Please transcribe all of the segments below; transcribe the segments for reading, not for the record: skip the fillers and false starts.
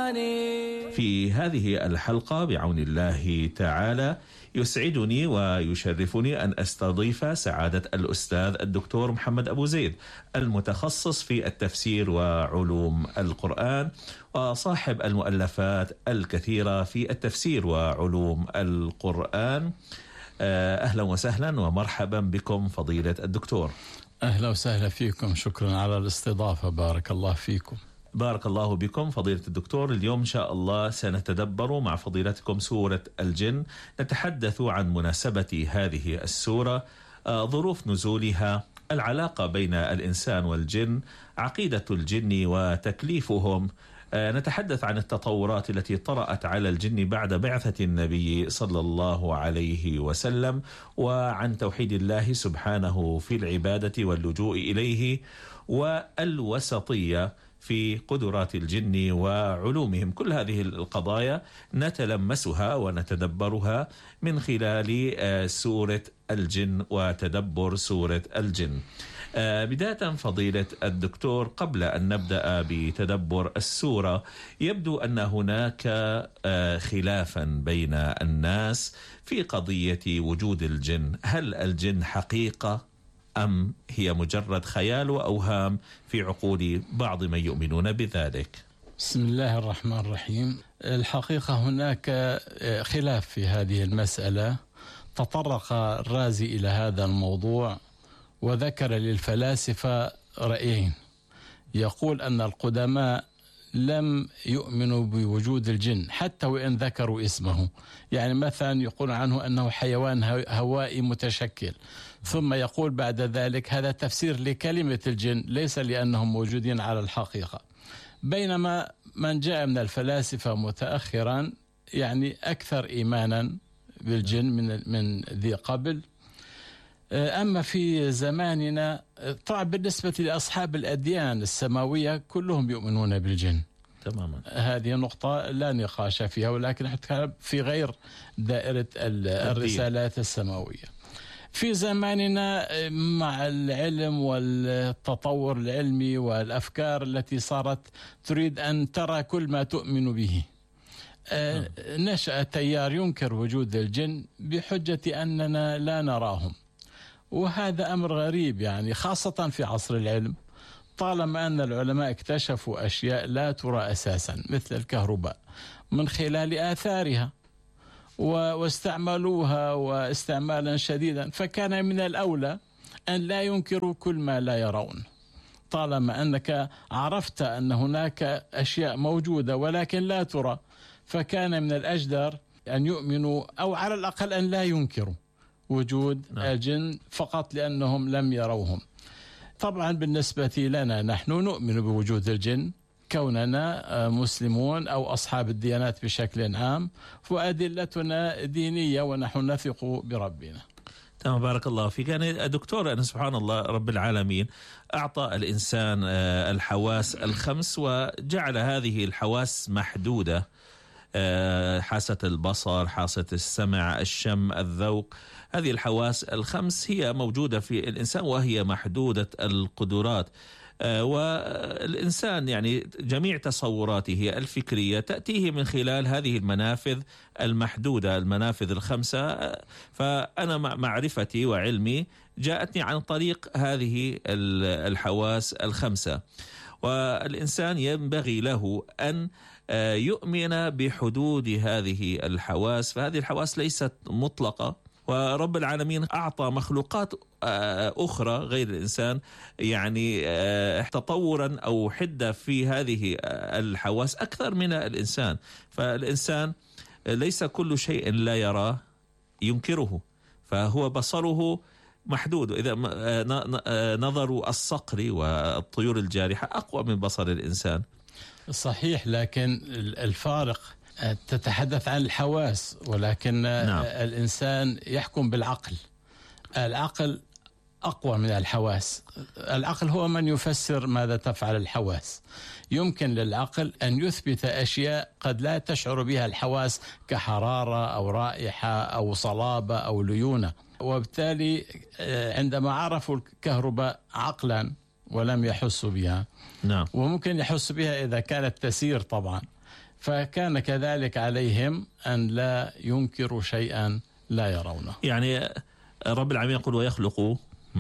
في هذه الحلقة بعون الله تعالى يسعدني ويشرفني أن أستضيف سعادة الأستاذ الدكتور محمد أبو زيد، المتخصص في التفسير وعلوم القرآن وصاحب المؤلفات الكثيرة في التفسير وعلوم القرآن. أهلا وسهلا ومرحبا بكم فضيلة الدكتور. أهلا وسهلا فيكم، شكرا على الاستضافة، بارك الله فيكم. بارك الله بكم فضيلة الدكتور. اليوم إن شاء الله سنتدبر مع فضيلتكم سورة الجن، نتحدث عن مناسبة هذه السورة، ظروف نزولها، العلاقة بين الإنسان والجن، عقيدة الجن وتكليفهم، نتحدث عن التطورات التي طرأت على الجن بعد بعثة النبي صلى الله عليه وسلم، وعن توحيد الله سبحانه في العبادة واللجوء إليه، والوسطية في قدرات الجن وعلومهم. كل هذه القضايا نتلمسها ونتدبرها من خلال سورة الجن وتدبر سورة الجن. بداية فضيلة الدكتور، قبل أن نبدأ بتدبر السورة، يبدو أن هناك خلافا بين الناس في قضية وجود الجن. هل الجن حقيقة أم هي مجرد خيال وأوهام في عقول بعض من يؤمنون بذلك؟ بسم الله الرحمن الرحيم. الحقيقة هناك خلاف في هذه المسألة. تطرق الرازي إلى هذا الموضوع وذكر للفلاسفة رأيين. يقول أن القدماء لم يؤمنوا بوجود الجن حتى وإن ذكروا اسمه، يعني مثلا يقول عنه أنه حيوان هوائي متشكل، ثم يقول بعد ذلك هذا تفسير لكلمة الجن ليس لأنهم موجودين على الحقيقة. بينما من جاء من الفلاسفة متأخرا يعني أكثر إيمانا بالجن من ذي قبل. أما في زماننا طبعا بالنسبة لأصحاب الأديان السماوية كلهم يؤمنون بالجن تماما، هذه نقطة لا نقاش فيها، ولكن حتى في غير دائرة الرسالات السماوية. في زماننا مع العلم والتطور العلمي والأفكار التي صارت تريد أن ترى كل ما تؤمن به، نشأ تيار ينكر وجود الجن بحجة أننا لا نراهم، وهذا أمر غريب يعني خاصة في عصر العلم، طالما أن العلماء اكتشفوا أشياء لا ترى أساسا مثل الكهرباء من خلال آثارها واستعملوها واستعمالا شديدا، فكان من الأولى أن لا ينكروا كل ما لا يرون، طالما أنك عرفت أن هناك أشياء موجودة ولكن لا ترى، فكان من الأجدر أن يؤمنوا أو على الأقل أن لا ينكروا وجود الجن فقط لأنهم لم يروهم. طبعا بالنسبة لنا نحن نؤمن بوجود الجن كوننا مسلمون أو أصحاب الديانات بشكل عام، وأدلتنا دينية ونحن نثق بربنا. تمام، بارك الله فيك. يعني دكتور، أنا سبحان الله رب العالمين أعطى الإنسان الحواس الخمس وجعل هذه الحواس محدودة، حاسة البصر، حاسة السمع، الشم، الذوق. هذه الحواس الخمس هي موجودة في الإنسان وهي محدودة القدرات، والإنسان يعني جميع تصوراته الفكرية تأتيه من خلال هذه المنافذ المحدودة، المنافذ الخمسة. فأنا معرفتي وعلمي جاءتني عن طريق هذه الحواس الخمسة، والإنسان ينبغي له أن يؤمن بحدود هذه الحواس. فهذه الحواس ليست مطلقة، ورب العالمين أعطى مخلوقات أخرى غير الإنسان يعني تطورا أو حدة في هذه الحواس أكثر من الإنسان. فالإنسان ليس كل شيء لا يراه ينكره، فهو بصره محدود. إذا نظر الصقر والطيور الجارحة أقوى من بصر الإنسان. صحيح، لكن الفارق تتحدث عن الحواس، ولكن الإنسان يحكم بالعقل. العقل أقوى من الحواس. العقل هو من يفسر ماذا تفعل الحواس. يمكن للعقل أن يثبت أشياء قد لا تشعر بها الحواس كحرارة أو رائحة أو صلابة أو ليونة، وبالتالي عندما عرفوا الكهرباء عقلا ولم يحسوا بها، وممكن يحس بها إذا كانت تسير طبعا، فكان كذلك عليهم أن لا ينكروا شيئا لا يرونه. يعني رب العالمين يقول ويخلق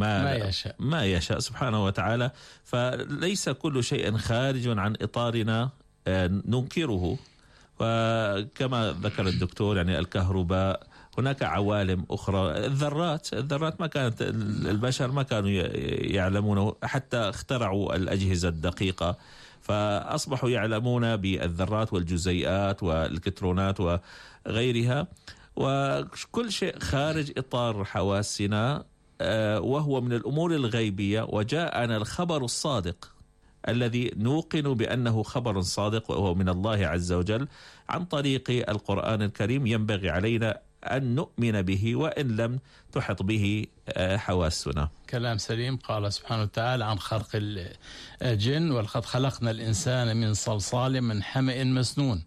ما يشاء سبحانه وتعالى، فليس كل شيء خارج عن إطارنا ننكره. وكما ذكر الدكتور يعني الكهرباء، هناك عوالم أخرى، الذرات ما كانت البشر ما كانوا يعلمونه، حتى اخترعوا الأجهزة الدقيقة فأصبحوا يعلمون بالذرات والجزيئات والإلكترونات وغيرها، وكل شيء خارج إطار حواسنا وهو من الأمور الغيبية. وجاءنا الخبر الصادق الذي نوقن بأنه خبر صادق وهو من الله عز وجل عن طريق القرآن الكريم، ينبغي علينا أن نؤمن به وإن لم تحط به حواسنا. كلام سليم. قال سبحانه وتعالى عن خلق الجن: ولقد خلقنا الإنسان من صلصال من حمإ مسنون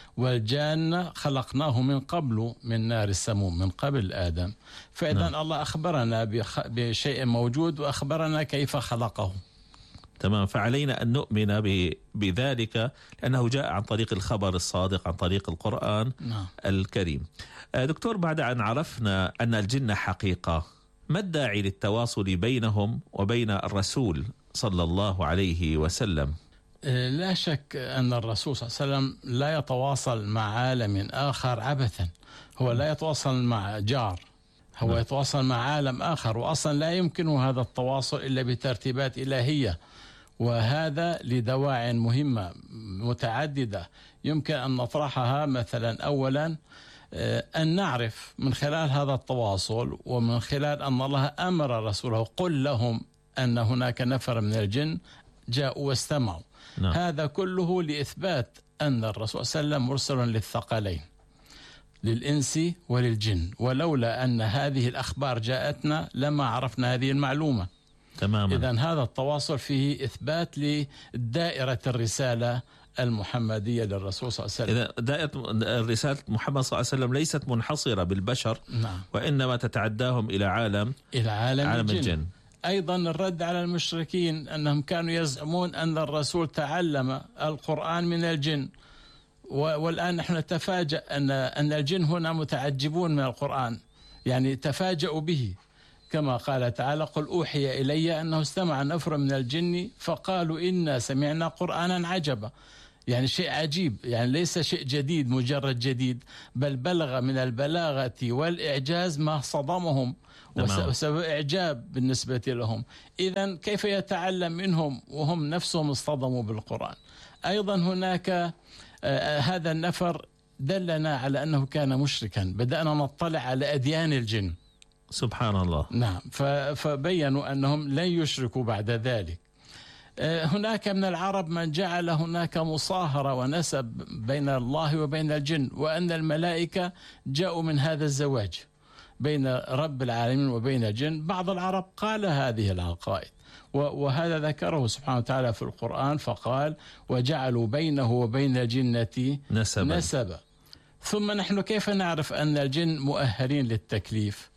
والجان خلقناه من قبل من نار السموم، من قبل آدم. فإذا الله أخبرنا بشيء موجود وأخبرنا كيف خلقه. تمام. فعلينا أن نؤمن بذلك لأنه جاء عن طريق الخبر الصادق، عن طريق القرآن الكريم. دكتور، بعد أن عرفنا أن الجن حقيقة، ما الداعي للتواصل بينهم وبين الرسول صلى الله عليه وسلم؟ لا شك أن الرسول صلى الله عليه وسلم لا يتواصل مع عالم آخر عبثا. هو لا يتواصل مع جار، هو يتواصل مع عالم آخر، وأصلا لا يمكن هذا التواصل إلا بترتيبات إلهية، وهذا لدواع مهمة متعددة يمكن أن نطرحها. مثلا أولا أن نعرف من خلال هذا التواصل ومن خلال أن الله أمر رسوله: قل لهم أن هناك نفر من الجن جاءوا واستمعوا. هذا كله لإثبات أن الرسول صلى الله عليه وسلم مرسل للثقلين، للإنس وللجن، ولولا أن هذه الأخبار جاءتنا لما عرفنا هذه المعلومة تماما. إذن هذا التواصل فيه إثبات لدائرة الرسالة المحمدية للرسول صلى الله عليه وسلم. إذا دائرة الرسالة محمد صلى الله عليه وسلم ليست منحصرة بالبشر، وإنما تتعداهم إلى عالم الجن. أيضا الرد على المشركين أنهم كانوا يزعمون أن الرسول تعلم القرآن من الجن، والآن نحن نتفاجأ أن الجن هنا متعجبون من القرآن، يعني تفاجأوا به، كما قال تعالى: قل أوحي إلي أنه استمع نفر من الجن فقالوا إنا سمعنا قرآنا عجبا. يعني شيء عجيب، يعني ليس شيء جديد مجرد جديد، بل بلغ من البلاغة والإعجاز ما صدمهم وسبب إعجاب بالنسبة لهم. إذن كيف يتعلم منهم وهم نفسهم اصطدموا بالقرآن؟ أيضا هناك هذا النفر دلنا على أنه كان مشركا. بدأنا نطلع على أديان الجن، سبحان الله. نعم. فبينوا أنهم لن يشركوا بعد ذلك. هناك من العرب من جعل هناك مصاهرة ونسب بين الله وبين الجن، وأن الملائكة جاءوا من هذا الزواج بين رب العالمين وبين الجن. بعض العرب قال هذه العقائد، وهذا ذكره سبحانه وتعالى في القرآن فقال: وجعلوا بينه وبين الجنة نسبا. ثم نحن كيف نعرف أن الجن مؤهلين للتكليف؟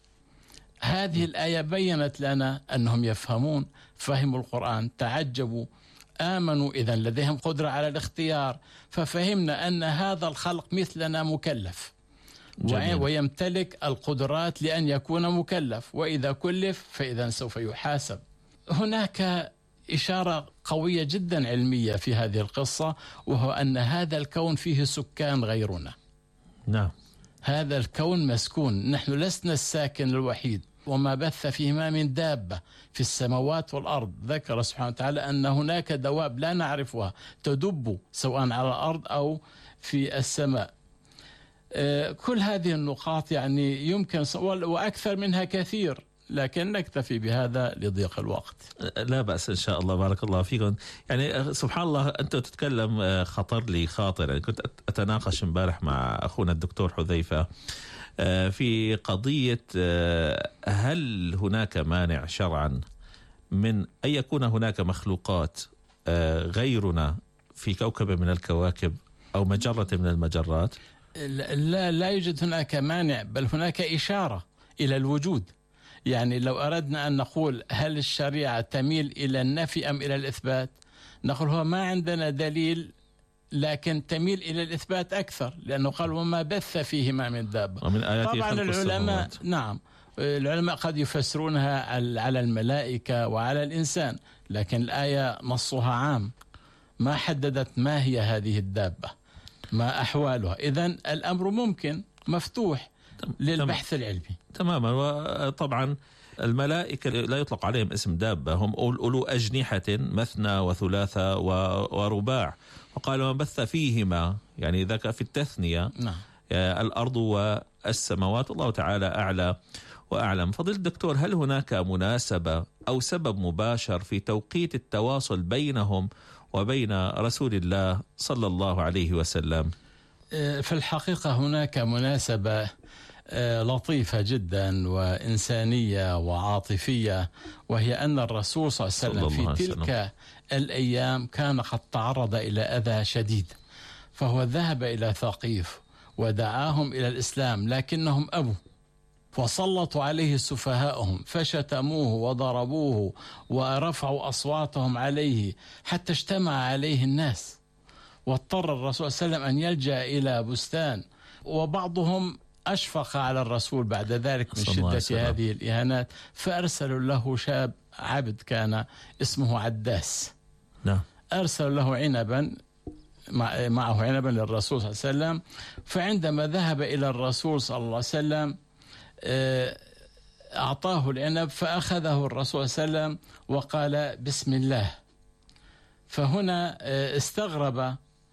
هذه الآية بيّنت لنا أنهم يفهمون، فهموا القرآن، تعجبوا، آمنوا، إذن لديهم قدرة على الاختيار، ففهمنا أن هذا الخلق مثلنا مكلف ويمتلك القدرات لأن يكون مكلف، وإذا كلف فإذا سوف يحاسب. هناك إشارة قوية جدا علمية في هذه القصة، وهو أن هذا الكون فيه سكان غيرنا. نعم. هذا الكون مسكون، نحن لسنا الساكن الوحيد، وما بث فيهما من دابة في السماوات والأرض. ذكر سبحانه وتعالى أن هناك دواب لا نعرفها تدب سواء على الأرض أو في السماء. كل هذه النقاط يعني يمكن وأكثر منها كثير، لكن نكتفي بهذا لضيق الوقت. لا بأس إن شاء الله. بارك الله فيكم. يعني سبحان الله، أنت تتكلم خطر لي خاطر. يعني كنت أتناقش امبارح مع أخونا الدكتور حذيفة في قضية هل هناك مانع شرعا من أن يكون هناك مخلوقات غيرنا في كوكب من الكواكب أو مجرة من المجرات؟ لا يوجد هناك مانع، بل هناك إشارة إلى الوجود. يعني لو أردنا أن نقول هل الشريعة تميل إلى النفي أم إلى الإثبات، نقول هو ما عندنا دليل لكن تميل إلى الإثبات أكثر، لأنه قال وما بث فيهما من دابة. ومن آياته طبعا خلق العلماء السماوات. نعم العلماء قد يفسرونها على الملائكة وعلى الإنسان، لكن الآية نصها عام، ما حددت ما هي هذه الدابة، ما أحوالها. إذن الأمر ممكن مفتوح للبحث العلمي تماما. وطبعا الملائكة لا يطلق عليهم اسم دابة، هم أولو أجنحة مثنى وثلاثة ورباع، وقال من بث فيهما، يعني ذاك في التثنية. نعم. الأرض والسماوات، الله تعالى أعلى وأعلم. فضيلة الدكتور، هل هناك مناسبة أو سبب مباشر في توقيت التواصل بينهم وبين رسول الله صلى الله عليه وسلم؟ في الحقيقة هناك مناسبة لطيفة جدا وإنسانية وعاطفية، وهي أن الرسول صلى الله عليه وسلم في تلك الأيام كان قد تعرض إلى أذى شديد، فهو ذهب إلى ثقيف ودعاهم إلى الإسلام، لكنهم أبوا وسلطوا عليه سفهاءهم فشتموه وضربوه ورفعوا أصواتهم عليه حتى اجتمع عليه الناس، واضطر الرسول صلى الله عليه وسلم أن يلجأ إلى بستان، وبعضهم أشفق على الرسول بعد ذلك من شدة هذه الإهانات، فأرسلوا له شاب عبد كان اسمه عداس. نعم. أرسلوا له عنبا، معه عنبا للرسول صلى الله عليه وسلم، فعندما ذهب إلى الرسول صلى الله عليه وسلم أعطاه العنب، فأخذه الرسول صلى الله عليه وسلم وقال بسم الله. فهنا استغرب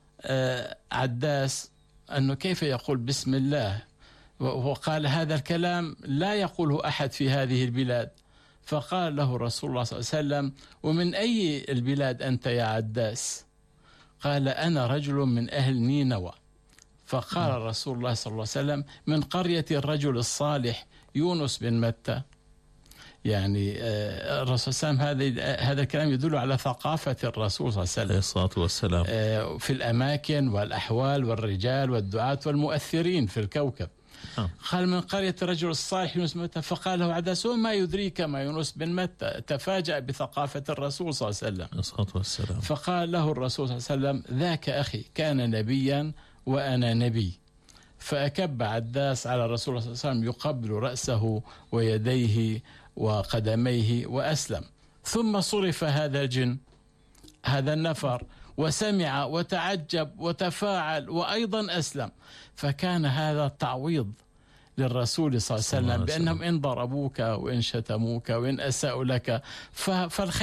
عداس أنه كيف يقول بسم الله، وقال هذا الكلام لا يقوله أحد في هذه البلاد. فقال له رسول الله صلى الله عليه وسلم ومن أي البلاد أنت يا عداس؟ قال أنا رجل من أهل نينوى. فقال رسول الله صلى الله عليه وسلم من قرية الرجل الصالح يونس بن متى. يعني الرسول صلى الله عليه وسلم هذا الكلام يدل على ثقافة الرسول صلى الله عليه وسلم الصلاة والسلام في الأماكن والأحوال والرجال والدعاة والمؤثرين في الكوكب. قال من قرية الرجل الصالح يونس بن متى. فقال له عداس وما يدريك ما يونس بن متى؟ تفاجأ بثقافة الرسول صلى الله عليه وسلم. الصلاة والسلام. فقال له الرسول صلى الله عليه وسلم ذاك أخي كان نبيا وأنا نبي. فأكب عداس على الرسول صلى الله عليه وسلم يقبل رأسه ويديه وقدميه وأسلم. ثم صرف هذا الجن، هذا النفر، وسمع وتعجب وتفاعل وأيضا أسلم. فكان هذا تعويض للرسول صلى الله عليه وسلم بأنهم إن ضربوك وإن شتموك وإن أساءوا لك فالخير